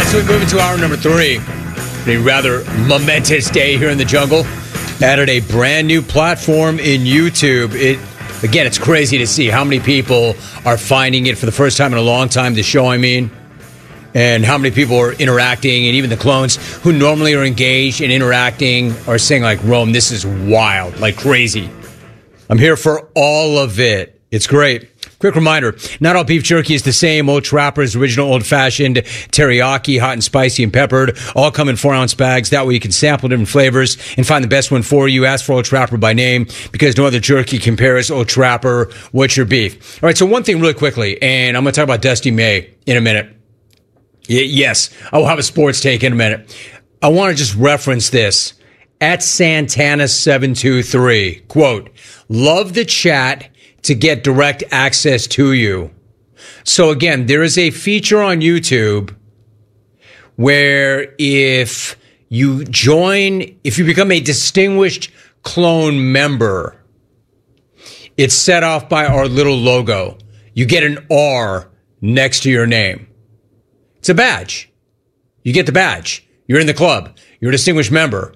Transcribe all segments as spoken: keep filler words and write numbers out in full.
As we move into hour number three, a rather momentous day here in the jungle. Added a brand new platform in YouTube. It again, it's crazy to see how many people are finding it for the first time in a long time. The show, I mean, and how many people are interacting, and even the clones who normally are engaged and interacting are saying like, "Rome, this is wild, like crazy." I'm here for all of it. It's great. Quick reminder, not all beef jerky is the same. Old Trapper's original old-fashioned teriyaki, hot and spicy and peppered, all come in four-ounce bags. That way you can sample different flavors and find the best one for you. Ask for Old Trapper by name because no other jerky compares. Old Trapper, what's your beef? All right, so one thing really quickly, and I'm going to talk about Dusty May in a minute. Y- yes, I will have a sports take in a minute. I want to just reference this. At Santana seven two three, quote, love the chat to get direct access to you. So again, there is a feature on YouTube where if you join, if you become a distinguished clone member, it's set off by our little logo. You get an R next to your name. It's a badge. You get the badge. You're in the club. You're a distinguished member.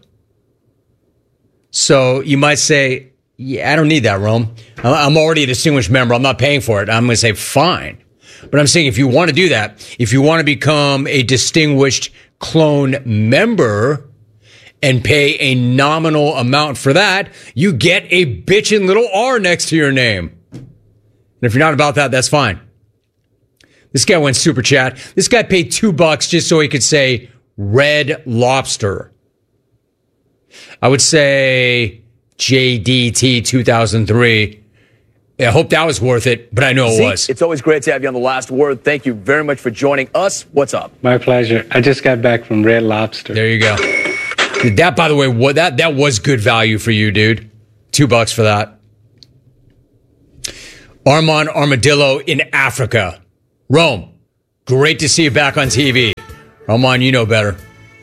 So you might say, yeah, I don't need that, Rome. I'm already a distinguished member. I'm not paying for it. I'm going to say, fine. But I'm saying if you want to do that, if you want to become a distinguished clone member and pay a nominal amount for that, you get a bitchin' little R next to your name. And if you're not about that, that's fine. This guy went super chat. This guy paid two bucks just so he could say Red Lobster. I would say J D T two thousand three. I hope that was worth it, but I know it Zeke, was. It's always great to have you on The Last Word. Thank you very much for joining us. What's up? My pleasure. I just got back from Red Lobster. There you go. That, by the way, what that that was good value for you, dude. Two bucks for that. Armand Armadillo in Africa. Rome, great to see you back on T V. Armand, you know better.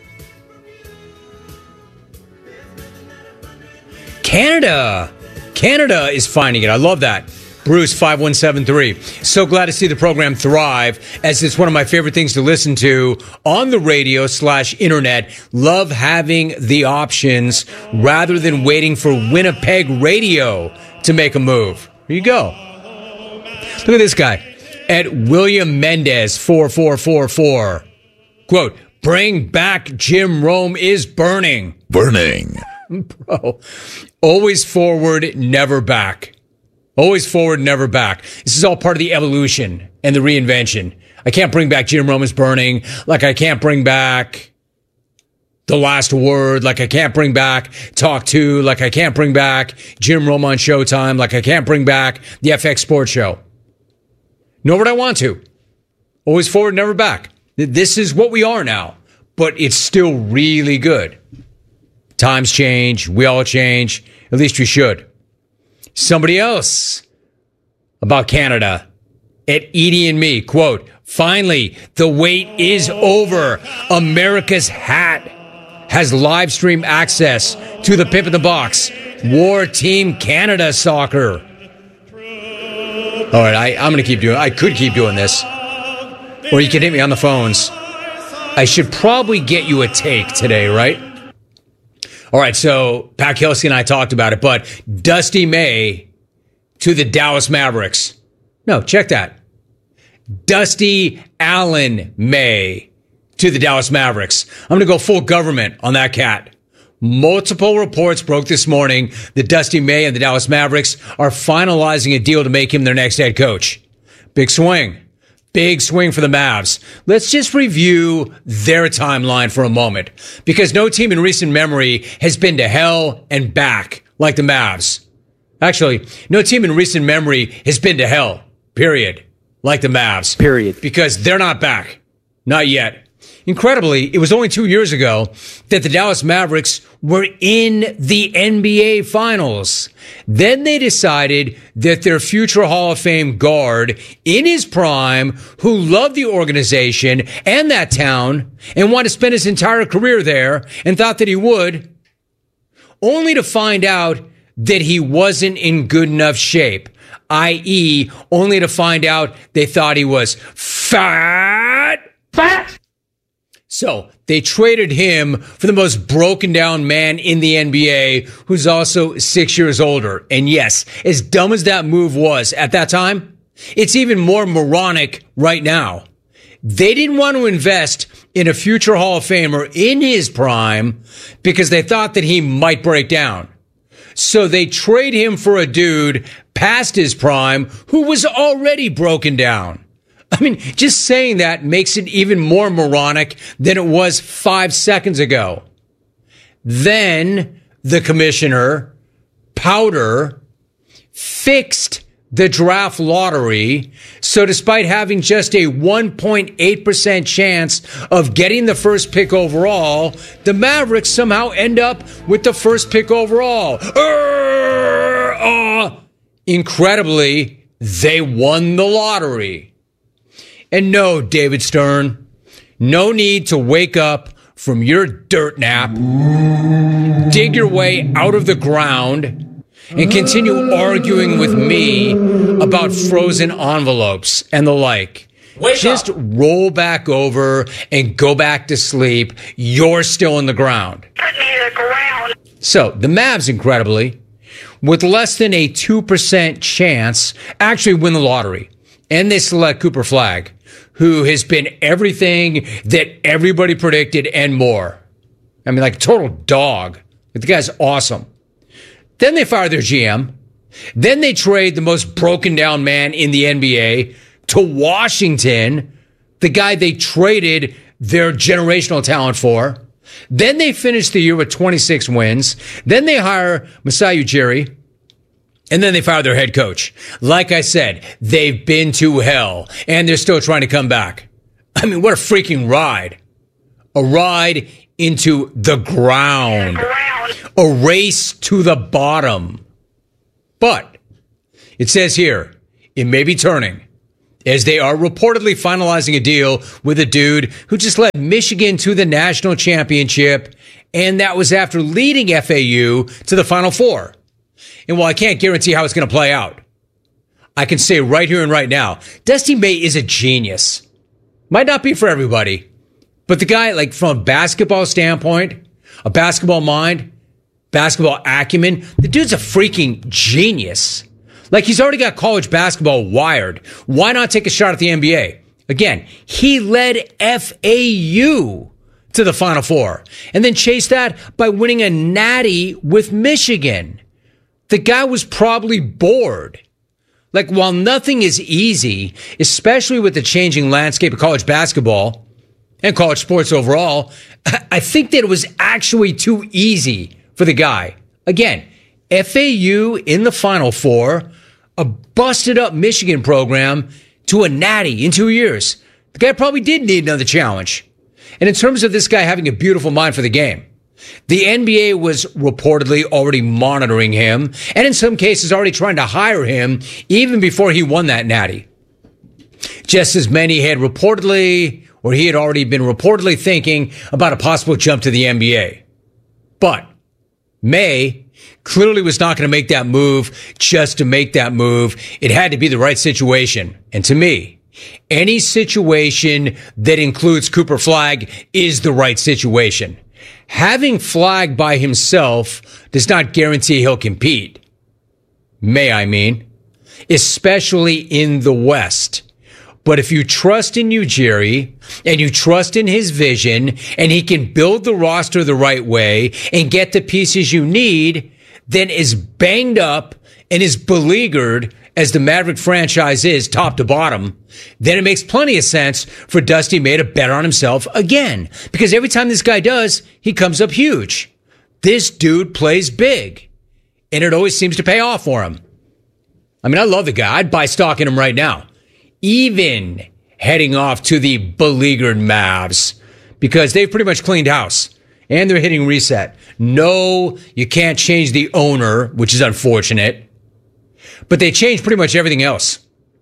Canada. Canada is finding it. I love that. Bruce five one seven three. So glad to see the program thrive, as it's one of my favorite things to listen to on the radio slash internet. Love having the options rather than waiting for Winnipeg radio to make a move. Here you go. Look at this guy. At William Mendez four four four four. Quote, bring back Jim Rome is burning. Burning. Bro, always forward, never back. Always forward, never back. This is all part of the evolution and the reinvention. I can't bring back Jim Rome is burning, like I can't bring back The Last Word, like I can't bring back Talk Two, like I can't bring back Jim Rome on Showtime, like I can't bring back the F X Sports Show. Nor would I want to. Always forward, never back. This is what we are now, but it's still really good. Times change. We all change. At least we should. Somebody else about Canada. At Edie and Me, quote, finally, the wait is over. America's Hat has live stream access to the Pimp in the Box. War Team Canada Soccer. All right, I, I'm going to keep doing I could keep doing this. Or you can hit me on the phones. I should probably get you a take today, right? All right, so Pat Kelsey and I talked about it, but Dusty May to the Dallas Mavericks. No, check that. Dusty Allen May to the Dallas Mavericks. I'm going to go full government on that cat. Multiple reports broke this morning that Dusty May and the Dallas Mavericks are finalizing a deal to make him their next head coach. Big swing. Big swing for the Mavs. Let's just review their timeline for a moment, because no team in recent memory has been to hell and back like the Mavs. Actually, no team in recent memory has been to hell, period, like the Mavs. Period. Because they're not back. Not yet. Incredibly, it was only two years ago that the Dallas Mavericks were in the N B A Finals. Then they decided that their future Hall of Fame guard in his prime, who loved the organization and that town and wanted to spend his entire career there and thought that he would, only to find out that he wasn't in good enough shape, that is only to find out they thought he was fat. Fat! So they traded him for the most broken down man in the N B A, who's also six years older. And yes, as dumb as that move was at that time, it's even more moronic right now. They didn't want to invest in a future Hall of Famer in his prime because they thought that he might break down. So they trade him for a dude past his prime who was already broken down. I mean, just saying that makes it even more moronic than it was five seconds ago. Then the commissioner, Powder, fixed the draft lottery. So despite having just a one point eight percent chance of getting the first pick overall, the Mavericks somehow end up with the first pick overall. Uh, uh, incredibly, they won the lottery. And no, David Stern, no need to wake up from your dirt nap, dig your way out of the ground, and continue arguing with me about frozen envelopes and the like. Wake Just up. Roll back over and go back to sleep. You're still in the ground. Put me in the ground. So the Mavs, incredibly, with less than a two percent chance, actually win the lottery. And they select Cooper Flagg, who has been everything that everybody predicted and more. I mean, like a total dog. The guy's awesome. Then they fire their G M. Then they trade the most broken down man in the N B A to Washington, the guy they traded their generational talent for. Then they finish the year with twenty-six wins. Then they hire Masai Ujiri. And then they fire their head coach. Like I said, they've been to hell, and they're still trying to come back. I mean, what a freaking ride. A ride into the ground. A race to the bottom. But it says here, it may be turning, as they are reportedly finalizing a deal with a dude who just led Michigan to the national championship, and that was after leading F A U to the Final Four. And while I can't guarantee how it's going to play out, I can say right here and right now, Dusty May is a genius. Might not be for everybody, but the guy, like from a basketball standpoint, a basketball mind, basketball acumen, the dude's a freaking genius. Like, he's already got college basketball wired. Why not take a shot at the N B A? Again, he led F A U to the Final Four and then chased that by winning a natty with Michigan. The guy was probably bored. Like, while nothing is easy, especially with the changing landscape of college basketball and college sports overall, I think that it was actually too easy for the guy. Again, F A U in the Final Four, a busted up Michigan program to a natty in two years. The guy probably did need another challenge. And in terms of this guy having a beautiful mind for the game, the N B A was reportedly already monitoring him, and in some cases already trying to hire him even before he won that natty. Just as many had reportedly, or he had already been reportedly thinking about a possible jump to the N B A. But May clearly was not going to make that move just to make that move. It had to be the right situation. And to me, any situation that includes Cooper Flagg is the right situation. Having Flagg by himself does not guarantee he'll compete. May I mean, especially in the West. But if you trust in Ujiri and you trust in his vision and he can build the roster the right way and get the pieces you need, then as banged up and as beleaguered as the Maverick franchise is top to bottom, then it makes plenty of sense for Dusty May to bet on himself again. Because every time this guy does, he comes up huge. This dude plays big. And it always seems to pay off for him. I mean, I love the guy. I'd buy stock in him right now. Even heading off to the beleaguered Mavs. Because they've pretty much cleaned house. And they're hitting reset. No, you can't change the owner, which is unfortunate. But they changed pretty much everything else.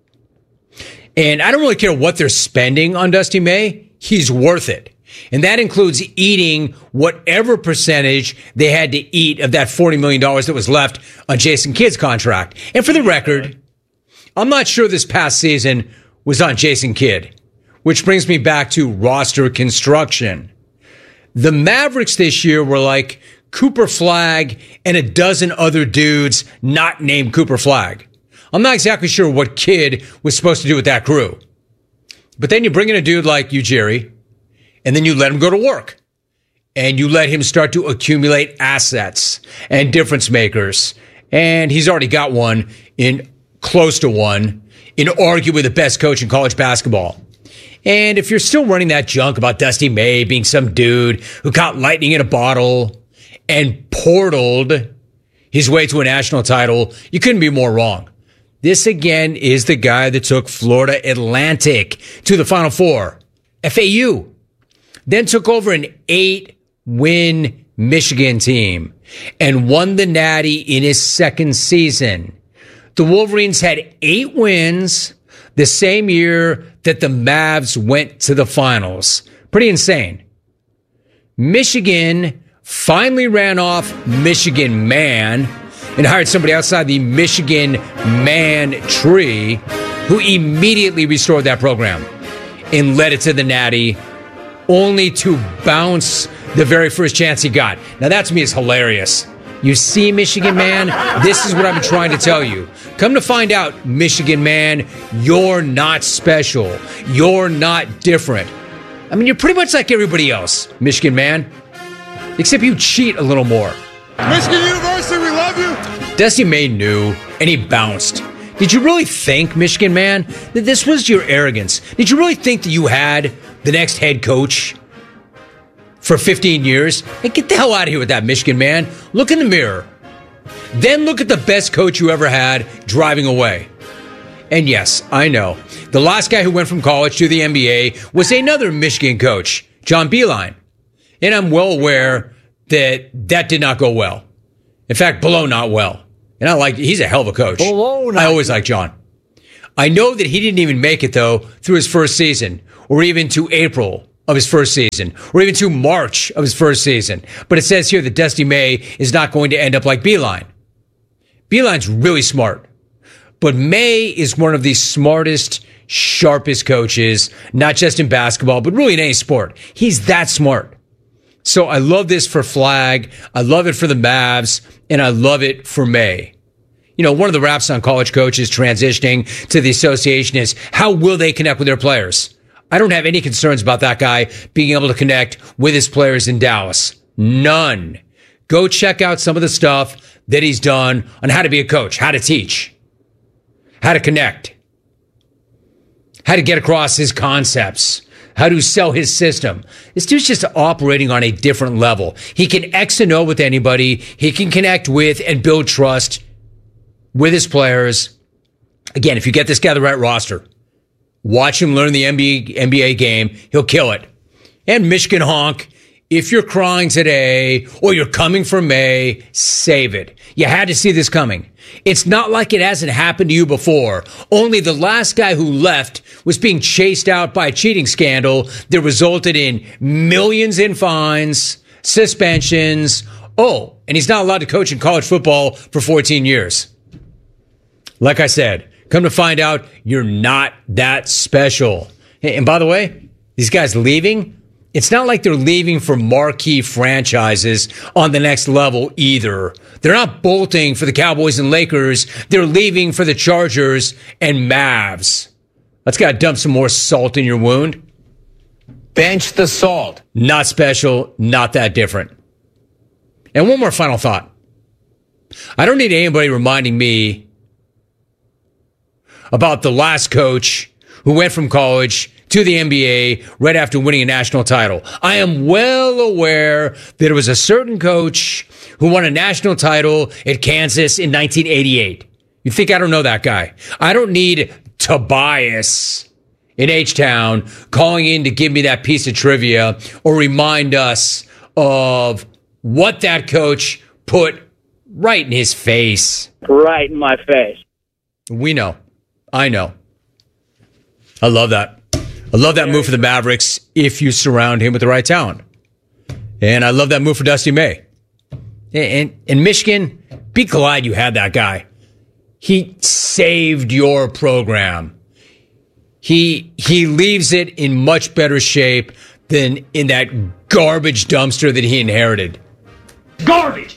And I don't really care what they're spending on Dusty May. He's worth it. And that includes eating whatever percentage they had to eat of that forty million dollars that was left on Jason Kidd's contract. And for the record, I'm not sure this past season was on Jason Kidd. which brings me back to roster construction. The Mavericks this year were like Cooper Flagg and a dozen other dudes not named Cooper Flagg. I'm not exactly sure what Kidd was supposed to do with that crew. But then you bring in a dude like Ujiri, and then you let him go to work. And you let him start to accumulate assets and difference makers. And he's already got one in close to one in arguably the best coach in college basketball. And if you're still running that junk about Dusty May being some dude who caught lightning in a bottle and portaled his way to a national title, you couldn't be more wrong. This, again, is the guy that took Florida Atlantic to the Final Four. F A U. Then took over an eight-win Michigan team and won the Natty in his second season. The Wolverines had eight wins the same year that the Mavs went to the finals. Pretty insane. Michigan finally ran off Michigan Man and hired somebody outside the Michigan Man tree who immediately restored that program and led it to the Natty, only to bounce the very first chance he got. Now that to me is hilarious. You see, Michigan Man, this is what I've been trying to tell you. Come to find out, Michigan Man, you're not special. You're not different. I mean, you're pretty much like everybody else, Michigan Man, except you cheat a little more. Michigan University, we love you. Dusty May knew, and he bounced. Did you really think, Michigan Man, that this was your arrogance? Did you really think that you had the next head coach for fifteen years? Hey, get the hell out of here with that, Michigan Man. Look in the mirror. Then look at the best coach you ever had driving away. And yes, I know, the last guy who went from college to the N B A was another Michigan coach, John Beilein. And I'm well aware that that did not go well. In fact, below not well. And I like, he's a hell of a coach. Below not I always like John. I know that he didn't even make it, though, through his first season, or even to April of his first season, or even to March of his first season. But it says here that Dusty May is not going to end up like Beilein. Beilein's really smart. But May is one of the smartest, sharpest coaches, not just in basketball, but really in any sport. He's that smart. So I love this for Flagg. I love it for the Mavs, and I love it for May. You know, one of the raps on college coaches transitioning to the association is, how will they connect with their players? I don't have any concerns about that guy being able to connect with his players in Dallas. None. Go check out some of the stuff that he's done on how to be a coach, how to teach, how to connect, how to get across his concepts, how to sell his system. This dude's just operating on a different level. He can X and O with anybody. He can connect with and build trust with his players. Again, if you get this guy the right roster, watch him learn the N B A, N B A game. He'll kill it. And Michigan honk, if you're crying today or you're coming for May, save it. You had to see this coming. It's not like it hasn't happened to you before. Only the last guy who left was being chased out by a cheating scandal that resulted in millions in fines, suspensions. Oh, and he's not allowed to coach in college football for fourteen years. Like I said, come to find out, you're not that special. And by the way, these guys leaving, it's not like they're leaving for marquee franchises on the next level either. They're not bolting for the Cowboys and Lakers. They're leaving for the Chargers and Mavs. Let's gotta dump some more salt in your wound. Bench the salt. Not special, not that different. And one more final thought. I don't need anybody reminding me about the last coach who went from college to the N B A right after winning a national title. I am well aware that there was a certain coach who won a national title at Kansas in nineteen eighty-eight. You think I don't know that guy? I don't need Tobias in H-Town calling in to give me that piece of trivia or remind us of what that coach put right in his face. Right in my face. We know. I know. I love that. I love that move for the Mavericks if you surround him with the right talent. And I love that move for Dusty May. And in Michigan, be glad you had that guy. He saved your program. he he leaves it in much better shape than in that garbage dumpster that he inherited. Garbage!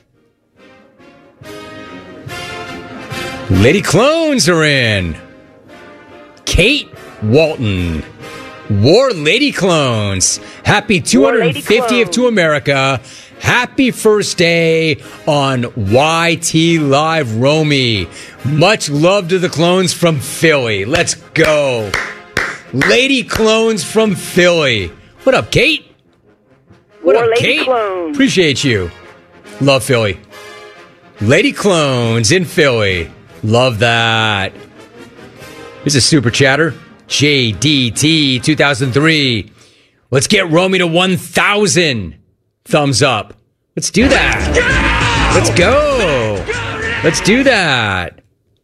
Lady Clones are in. Kate Walton wore Lady Clones. Happy two hundred fiftieth to America. Happy first day on Y T Live, Romy. Much love to the Clones from Philly. Let's go. Lady Clones from Philly. What up, Kate? What More up, Lady Kate? Clones. Appreciate you. Love Philly. Lady Clones in Philly. Love that. Here's a super chatter. J D T two thousand three. Let's get Romy to one thousand. Thumbs up. Let's do that. Let's go. Let's do that.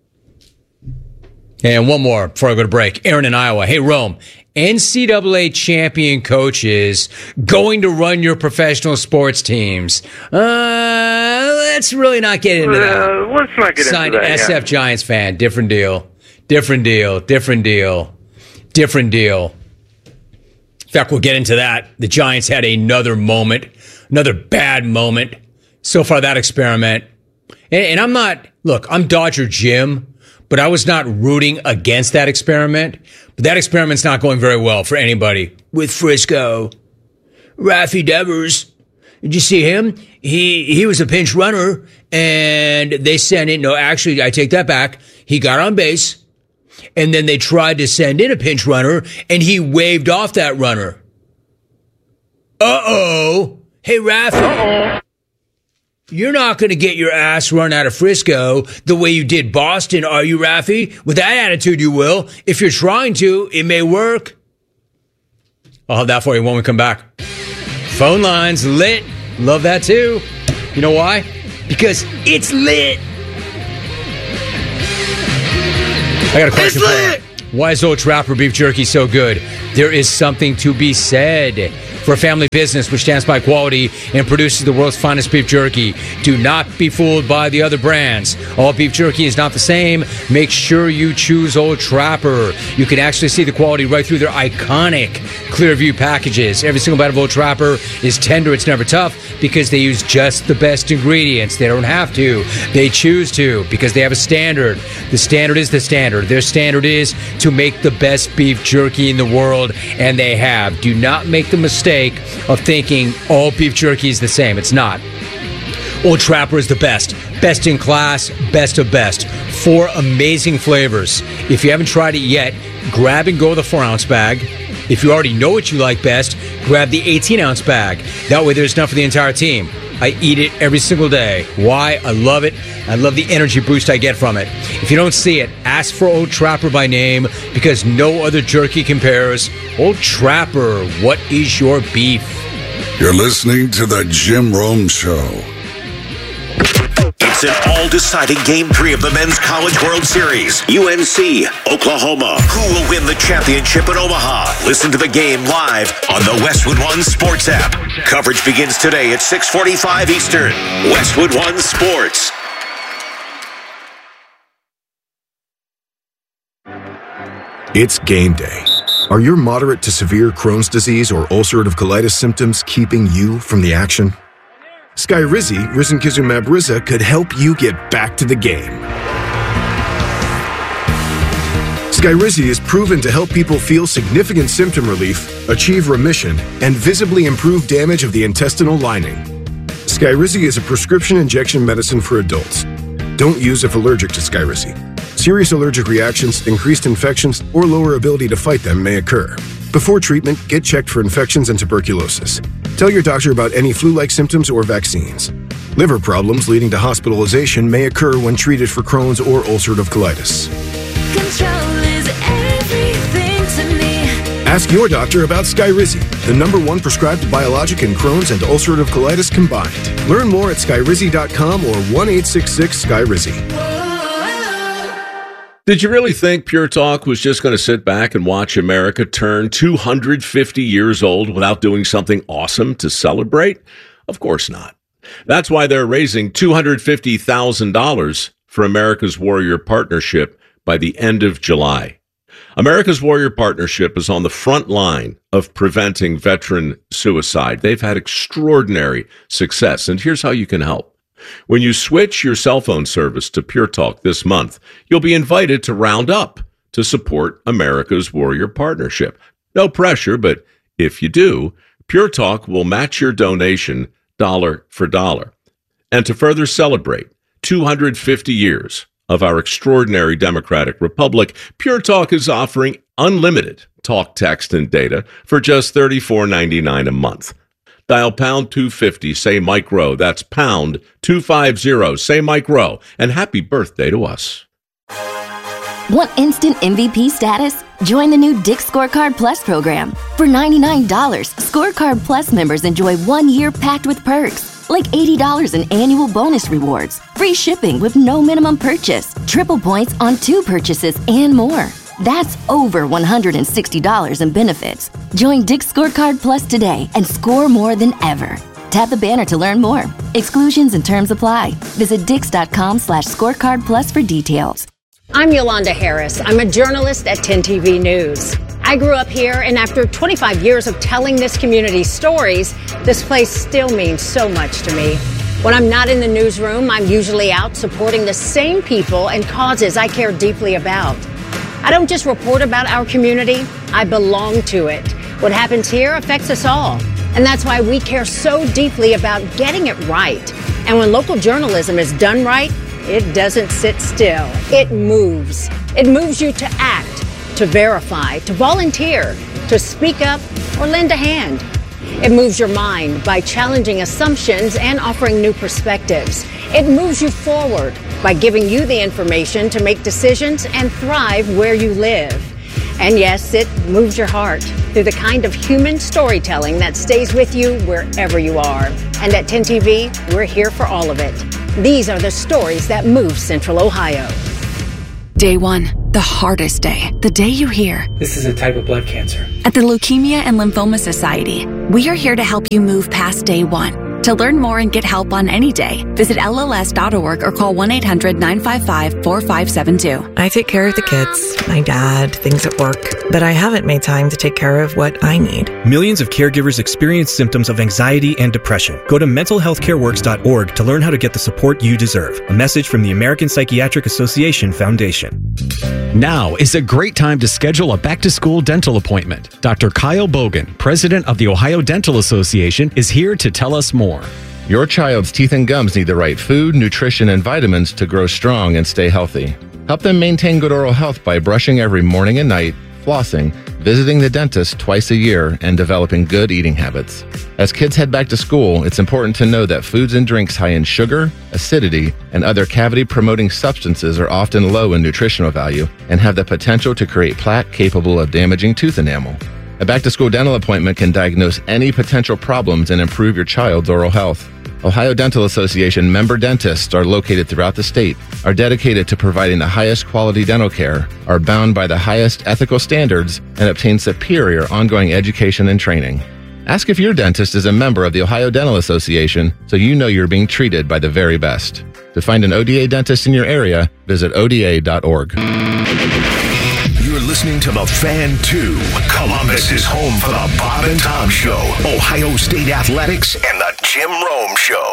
And one more before I go to break. Aaron in Iowa. Hey, Rome. N C double A champion coaches going to run your professional sports teams. Uh, let's really not get into that. Uh, let's not get Signed into that. S F yeah. Giants fan. Different deal. Different deal. Different deal. Different deal. In fact, we'll get into that. The Giants had another moment, another bad moment. So far, that experiment. And, and I'm not, look, I'm Dodger Jim, but I was not rooting against that experiment. But that experiment's not going very well for anybody. With Frisco. Rafi Devers. Did you see him? He he was a pinch runner, and they sent in, no, actually, I take that back. He got on base. And then they tried to send in a pinch runner, and he waved off that runner. Uh-oh. Hey, Rafi. Uh-oh. You're not going to get your ass run out of Frisco the way you did Boston, are you, Rafi? With that attitude, you will. If you're trying to, it may work. I'll have that for you when we come back. Phone lines lit. Love that, too. You know why? Because it's lit. I got a question for you. Why is Old Trapper beef jerky so good? There is something to be said. For a family business which stands by quality and produces the world's finest beef jerky, do not be fooled by the other brands. All beef jerky is not the same. Make sure you choose Old Trapper. You can actually see the quality right through their iconic Clearview packages. Every single bite of Old Trapper is tender. It's never tough because they use just the best ingredients. They don't have to. They choose to because they have a standard. The standard is the standard. Their standard is to make the best beef jerky in the world, and they have. Do not make the mistake of thinking all beef jerky is the same. It's not. Old Trapper is the best. Best in class, best of best. Four amazing flavors. If you haven't tried it yet, grab and go the four ounce bag. If you already know what you like best, grab the eighteen ounce bag. That way there's enough for the entire team. I eat it every single day. Why? I love it. I love the energy boost I get from it. If you don't see it, ask for Old Trapper by name because no other jerky compares. Old Trapper, what is your beef? You're listening to the Jim Rome Show. It's an all-deciding Game three of the Men's College World Series. U N C, Oklahoma. Who will win the championship in Omaha? Listen to the game live on the Westwood One Sports app. Coverage begins today at six forty-five Eastern. Westwood One Sports. It's game day. Are your moderate to severe Crohn's disease or ulcerative colitis symptoms keeping you from the action? Skyrizi, risankizumab Riza, could help you get back to the game. Skyrizi is proven to help people feel significant symptom relief, achieve remission, and visibly improve damage of the intestinal lining. Skyrizi is a prescription injection medicine for adults. Don't use if allergic to Skyrizi. Serious allergic reactions, increased infections, or lower ability to fight them may occur. Before treatment, get checked for infections and tuberculosis. Tell your doctor about any flu-like symptoms or vaccines. Liver problems leading to hospitalization may occur when treated for Crohn's or ulcerative colitis. Control is everything to me. Ask your doctor about Skyrizi, the number one prescribed biologic in Crohn's and ulcerative colitis combined. Learn more at skyrizi dot com or one eight six six Skyrizi. Did you really think Pure Talk was just going to sit back and watch America turn two hundred fifty years old without doing something awesome to celebrate? Of course not. That's why they're raising two hundred fifty thousand dollars for America's Warrior Partnership by the end of July. America's Warrior Partnership is on the front line of preventing veteran suicide. They've had extraordinary success, and here's how you can help. When you switch your cell phone service to Pure Talk this month, you'll be invited to round up to support America's Warrior Partnership. No pressure, but if you do, Pure Talk will match your donation dollar for dollar. And to further celebrate two hundred fifty years of our extraordinary democratic republic, Pure Talk is offering unlimited talk, text, and data for just thirty-four ninety-nine a month. Dial pound two fifty, say Mike Rowe. That's pound two fifty, say Mike Rowe. And happy birthday to us. Want instant M V P status? Join the new Dick's Scorecard Plus program. For ninety-nine dollars, Scorecard Plus members enjoy one year packed with perks, like eighty dollars in annual bonus rewards, free shipping with no minimum purchase, triple points on two purchases, and more. That's over one hundred sixty dollars in benefits. Join Dick's Scorecard Plus today and score more than ever. Tap the banner to learn more. Exclusions and terms apply. Visit dix.com slash scorecard plus for details. I'm Yolanda Harris. I'm a journalist at ten T V News. I grew up here, and after twenty-five years of telling this community's stories, this place still means so much to me. When I'm not in the newsroom, I'm usually out supporting the same people and causes I care deeply about. I don't just report about our community, I belong to it. What happens here affects us all, and that's why we care so deeply about getting it right. And when local journalism is done right, it doesn't sit still. It moves. It moves you to act, to verify, to volunteer, to speak up, or lend a hand. It moves your mind by challenging assumptions and offering new perspectives. It moves you forward by giving you the information to make decisions and thrive where you live. And yes, it moves your heart through the kind of human storytelling that stays with you wherever you are. And at ten T V, we're here for all of it. These are the stories that move Central Ohio. Day one, the hardest day, the day you hear, "This is a type of blood cancer." At the Leukemia and Lymphoma Society, we are here to help you move past day one. To learn more and get help on any day, visit L L S dot org or call one eight hundred nine five five four five seven two. I take care of the kids, my dad, things at work, but I haven't made time to take care of what I need. Millions of caregivers experience symptoms of anxiety and depression. Go to mental health care works dot org to learn how to get the support you deserve. A message from the American Psychiatric Association Foundation. Now is a great time to schedule a back-to-school dental appointment. Doctor Kyle Bogan, president of the Ohio Dental Association, is here to tell us more. Your child's teeth and gums need the right food, nutrition, and vitamins to grow strong and stay healthy. Help them maintain good oral health by brushing every morning and night, flossing, visiting the dentist twice a year, and developing good eating habits. As kids head back to school, it's important to know that foods and drinks high in sugar, acidity, and other cavity-promoting substances are often low in nutritional value and have the potential to create plaque capable of damaging tooth enamel. A back-to-school dental appointment can diagnose any potential problems and improve your child's oral health. Ohio Dental Association member dentists are located throughout the state, are dedicated to providing the highest quality dental care, are bound by the highest ethical standards, and obtain superior ongoing education and training. Ask if your dentist is a member of the Ohio Dental Association so you know you're being treated by the very best. To find an O D A dentist in your area, visit O D A dot org. You're listening to The Fan two. Columbus is home for the Bob and Tom Show, Ohio State Athletics, and the Jim Rome Show.